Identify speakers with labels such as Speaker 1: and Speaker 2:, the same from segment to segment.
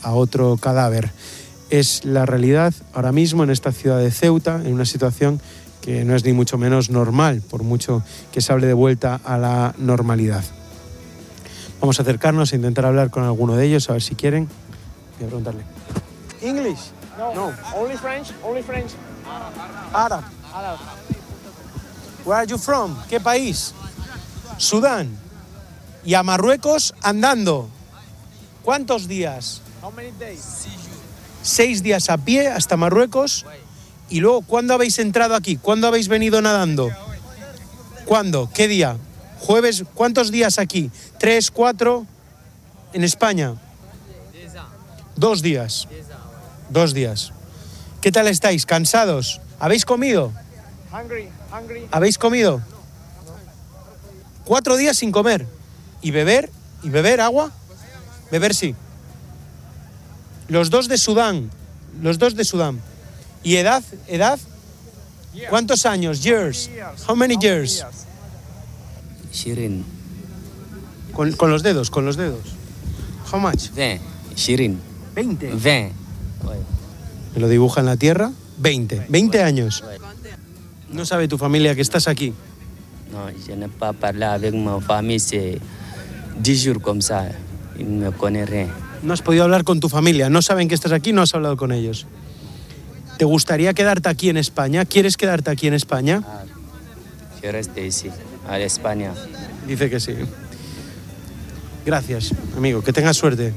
Speaker 1: a otro cadáver. Es la realidad ahora mismo en esta ciudad de Ceuta, en una situación que no es ni mucho menos normal, por mucho que se hable de vuelta a la normalidad. Vamos a acercarnos a intentar hablar con alguno de ellos, a ver si quieren. Voy a preguntarle. ¿English?
Speaker 2: No. Only French.
Speaker 1: Arab. Where are you from? ¿Qué país? Sudán. Y a Marruecos andando. ¿Cuántos días?
Speaker 2: How many days?
Speaker 1: 6 días a pie hasta Marruecos. Y luego, ¿cuándo habéis entrado aquí? ¿Cuándo habéis venido nadando? ¿Cuándo? ¿Qué día? ¿Jueves? ¿Cuántos días aquí? ¿3, 4? ¿En España? 2 días. 2 días. ¿Qué tal estáis? ¿Cansados? ¿Habéis comido?
Speaker 2: Hungry.
Speaker 1: ¿Habéis comido? 4 días sin comer. ¿Y beber? ¿Y beber agua? Beber sí. Los dos de Sudán. ¿Y edad? ¿Cuántos años? Years. How many years?
Speaker 3: Shirin.
Speaker 1: Con los dedos. How much?
Speaker 3: 20. Shirin.
Speaker 1: 20.
Speaker 3: 20.
Speaker 1: Me lo dibuja en la tierra. 20 años. No sabe tu familia que estás aquí.
Speaker 3: Non, je n'ai pas parlé avec ma famille, c'est 10 jours comme ça. Ils ne me connaissent rien.
Speaker 1: No has podido hablar con tu familia, no saben que estás aquí, no has hablado con ellos. ¿Te gustaría quedarte aquí en España? ¿Quieres quedarte aquí en España?
Speaker 3: Je reste ici, en España.
Speaker 1: Dice que sí. Gracias, amigo, que tengas suerte.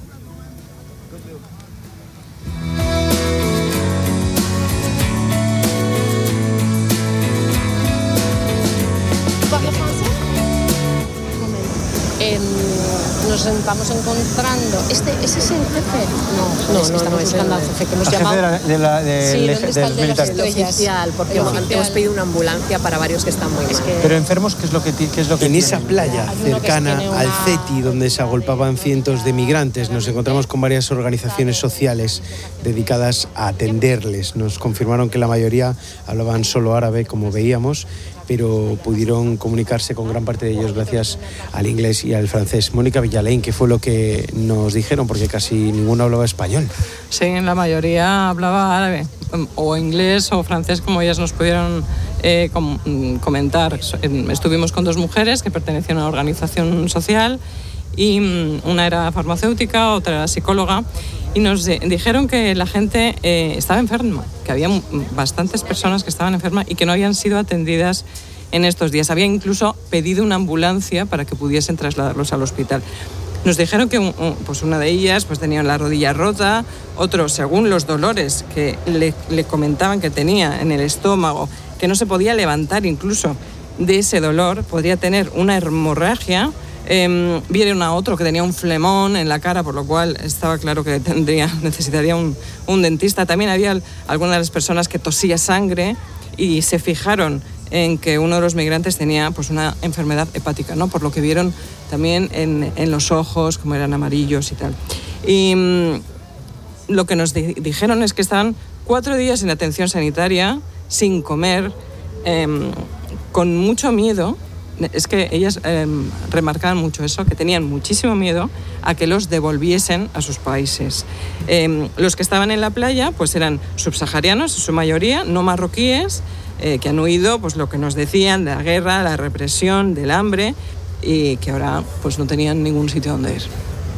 Speaker 4: Nos estamos encontrando. ¿Ese es el jefe? No, estamos buscando al jefe que hemos llamado.
Speaker 1: Jefe
Speaker 4: ¿dónde está el de las estrellas?
Speaker 5: Oficial, porque hemos pedido una ambulancia para varios que están muy mal.
Speaker 1: Pero enfermos, ¿qué es lo que en esa playa cercana al CETI, donde se agolpaban cientos de migrantes, nos encontramos con varias organizaciones sociales dedicadas a atenderles. Nos confirmaron que la mayoría hablaban solo árabe, como veíamos, pero pudieron comunicarse con gran parte de ellos gracias al inglés y al francés. Mónica Villalain, ¿qué fue lo que nos dijeron? Porque casi ninguno hablaba español.
Speaker 6: Sí, la mayoría hablaba árabe, o inglés o francés, como ellas nos pudieron comentar. Estuvimos con 2 mujeres que pertenecían a una organización social, y una era farmacéutica, otra era psicóloga, y nos dijeron que la gente estaba enferma, que había bastantes personas que estaban enfermas y que no habían sido atendidas en estos días. Había incluso pedido una ambulancia para que pudiesen trasladarlos al hospital. Nos dijeron que pues una de ellas pues tenía la rodilla rota, otro, según los dolores que le comentaban que tenía en el estómago, que no se podía levantar incluso de ese dolor, podría tener una hemorragia. Vieron a otro que tenía un flemón en la cara, por lo cual estaba claro que necesitaría un dentista. También había algunas de las personas que tosía sangre y se fijaron en que uno de los migrantes tenía pues una enfermedad hepática, ¿no? Por lo que vieron también en los ojos, como eran amarillos y tal. Y lo que nos dijeron es que estaban 4 días en atención sanitaria, sin comer, con mucho miedo. Es que ellas remarcaban mucho eso, que tenían muchísimo miedo a que los devolviesen a sus países. Los que estaban en la playa pues eran subsaharianos, en su mayoría, no marroquíes, que han huido, pues lo que nos decían, de la guerra, la represión, del hambre, y que ahora pues no tenían ningún sitio donde ir.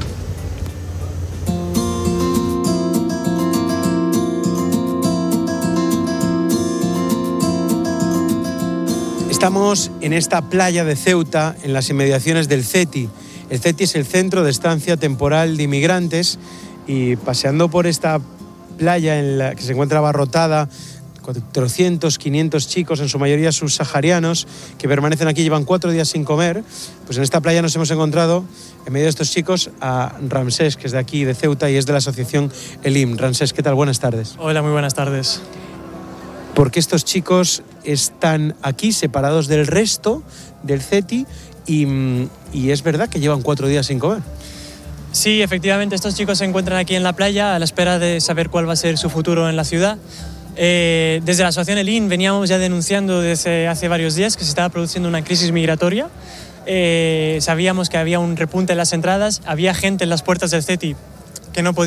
Speaker 1: Estamos en esta playa de Ceuta, en las inmediaciones del CETI. El CETI es el Centro de Estancia Temporal de Inmigrantes, y paseando por esta playa en la que se encuentra abarrotada, 400, 500 chicos, en su mayoría subsaharianos, que permanecen aquí, llevan 4 días sin comer. Pues en esta playa nos hemos encontrado, en medio de estos chicos, a Ramsés, que es de aquí, de Ceuta, y es de la asociación Elim. Ramsés, ¿qué tal? Buenas tardes.
Speaker 7: Hola, muy buenas tardes.
Speaker 1: ¿Por qué estos chicos están aquí separados del resto del CETI y es verdad que llevan 4 días sin comer?
Speaker 7: Sí, efectivamente, estos chicos se encuentran aquí en la playa a la espera de saber cuál va a ser su futuro en la ciudad. Desde la asociación Elim veníamos ya denunciando desde hace varios días que se estaba produciendo una crisis migratoria. Sabíamos que había un repunte en las entradas, había gente en las puertas del CETI que no podía